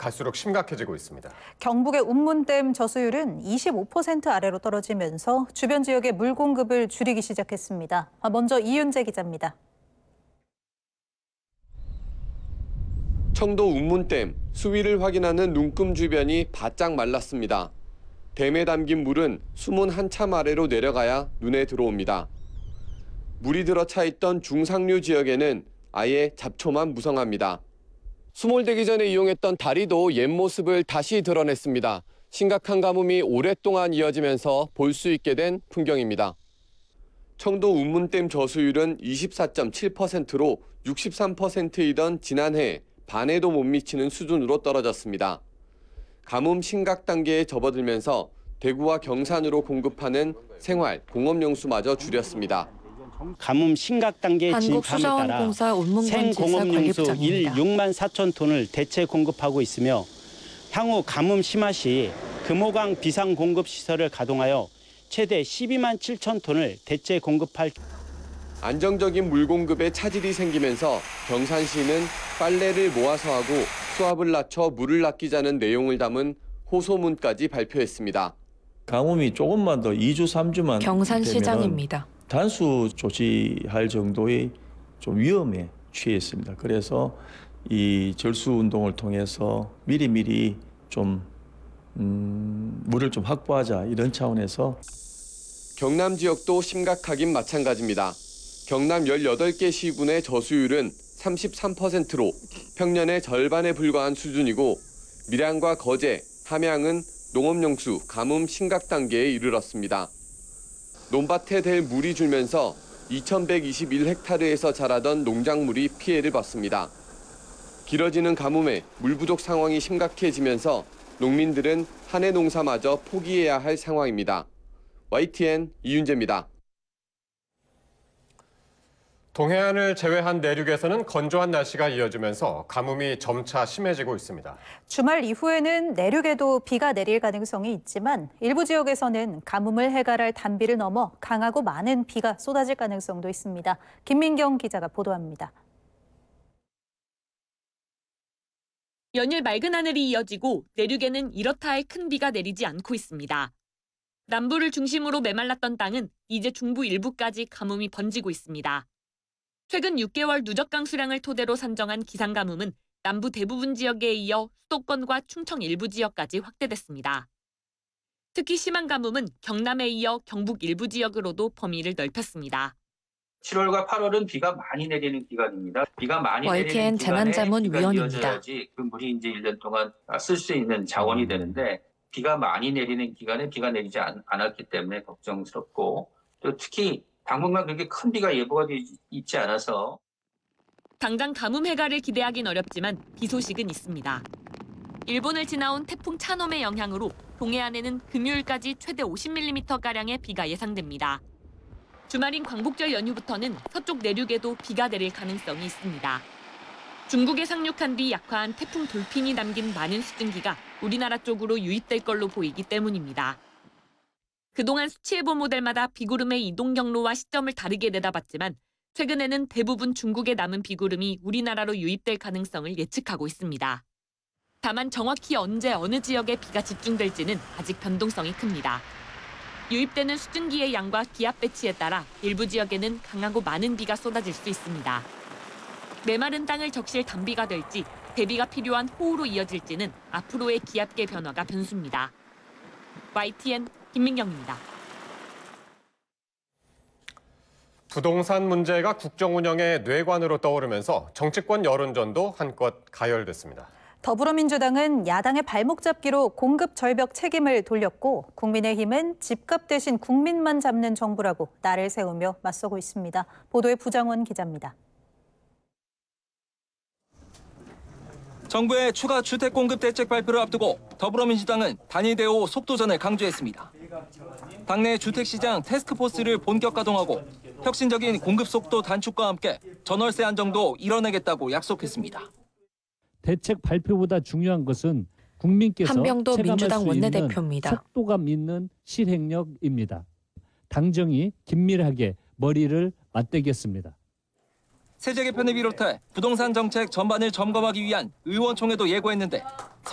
갈수록 심각해지고 있습니다. 경북의 운문댐 저수율은 25% 아래로 떨어지면서 주변 지역의 물 공급을 줄이기 시작했습니다. 먼저 이윤재 기자입니다. 청도 운문댐 수위를 확인하는 눈금 주변이 바짝 말랐습니다. 댐에 담긴 물은 수문 한참 아래로 내려가야 눈에 들어옵니다. 물이 들어차 있던 중상류 지역에는 아예 잡초만 무성합니다. 수몰되기 전에 이용했던 다리도 옛 모습을 다시 드러냈습니다. 심각한 가뭄이 오랫동안 이어지면서 볼 수 있게 된 풍경입니다. 청도 운문댐 저수율은 24.7%로 63%이던 지난해 반에도 못 미치는 수준으로 떨어졌습니다. 가뭄 심각 단계에 접어들면서 대구와 경산으로 공급하는 생활, 공업용수마저 줄였습니다. 가뭄 심각 단계에 진입함에 따라 생공업용수 6만 4천 톤을 대체 공급하고 있으며 향후 가뭄 심화 시 금호강 비상 공급 시설을 가동하여 최대 12만 7천 톤을 대체 공급할. 안정적인 물 공급에 차질이 생기면서 경산시는 빨래를 모아서 하고 수압을 낮춰 물을 아끼자는 내용을 담은 호소문까지 발표했습니다. 가뭄이 조금만 더 2주, 3주만 경산시장입니다. 단수 조치할 정도의 좀 위험에 취했습니다. 그래서 이 절수 운동을 통해서 미리미리 좀 물을 좀 확보하자 이런 차원에서. 경남 지역도 심각하긴 마찬가지입니다. 경남 18개 시군의 저수율은 33%로 평년의 절반에 불과한 수준이고 밀양과 거제, 함양은 농업용수 가뭄 심각 단계에 이르렀습니다. 논밭에 댈 물이 줄면서 2121헥타르에서 자라던 농작물이 피해를 봤습니다. 길어지는 가뭄에 물 부족 상황이 심각해지면서 농민들은 한 해 농사마저 포기해야 할 상황입니다. YTN 이윤재입니다. 동해안을 제외한 내륙에서는 건조한 날씨가 이어지면서 가뭄이 점차 심해지고 있습니다. 주말 이후에는 내륙에도 비가 내릴 가능성이 있지만 일부 지역에서는 가뭄을 해결할 단비를 넘어 강하고 많은 비가 쏟아질 가능성도 있습니다. 김민경 기자가 보도합니다. 연일 맑은 하늘이 이어지고 내륙에는 이렇다 할 큰 비가 내리지 않고 있습니다. 남부를 중심으로 메말랐던 땅은 이제 중부 일부까지 가뭄이 번지고 있습니다. 최근 6개월 누적 강수량을 토대로 산정한 기상가뭄은 남부 대부분 지역에 이어 수도권과 충청 일부 지역까지 확대됐습니다. 특히 심한 가뭄은 경남에 이어 경북 일부 지역으로도 범위를 넓혔습니다. 7월과 8월은 비가 많이 내리는 기간입니다. 비가 많이 YTN 내리는 기간에 재난자문위원입니다. 이어져야지 그 물이 이제 1년 동안 쓸 수 있는 자원이 되는데 비가 많이 내리는 기간에 비가 내리지 않았기 때문에 걱정스럽고 또 특히 당분간 그렇게 큰 비가 예보가 있지 않아서 당장 가뭄 해갈을 기대하긴 어렵지만 비 소식은 있습니다. 일본을 지나온 태풍 차놈의 영향으로 동해안에는 금요일까지 최대 50mm가량의 비가 예상됩니다. 주말인 광복절 연휴부터는 서쪽 내륙에도 비가 내릴 가능성이 있습니다. 중국에 상륙한 뒤 약화한 태풍 돌핀이 남긴 많은 수증기가 우리나라 쪽으로 유입될 걸로 보이기 때문입니다. 그동안 수치예보 모델마다 비구름의 이동 경로와 시점을 다르게 내다봤지만 최근에는 대부분 중국에 남은 비구름이 우리나라로 유입될 가능성을 예측하고 있습니다. 다만 정확히 언제 어느 지역에 비가 집중될지는 아직 변동성이 큽니다. 유입되는 수증기의 양과 기압 배치에 따라 일부 지역에는 강하고 많은 비가 쏟아질 수 있습니다. 메마른 땅을 적실 단비가 될지 대비가 필요한 호우로 이어질지는 앞으로의 기압계 변화가 변수입니다. YTN 김민경입니다. 부동산 문제가 국정 운영의 뇌관으로 떠오르면서 정치권 여론전도 한껏 가열됐습니다. 더불어민주당은 야당의 발목 잡기로 공급 절벽 책임을 돌렸고 국민의힘은 집값 대신 국민만 잡는 정부라고 날을 세우며 맞서고 있습니다. 보도에 부장원 기자입니다. 정부의 추가 주택 공급 대책 발표를 앞두고 더불어민주당은 단일 대오 속도전을 강조했습니다. 당내 주택시장 태스크포스를 본격 가동하고 혁신적인 공급 속도 단축과 함께 전월세 안정도 이뤄내겠다고 약속했습니다. 대책 발표보다 중요한 것은 국민께서 한병도 체감할 민주당 수 원내대표입니다. 있는 속도감 있는 실행력입니다. 당정이 긴밀하게 머리를 맞대겠습니다. 세제 개편을 비롯해 부동산 정책 전반을 점검하기 위한 의원총회도 예고했는데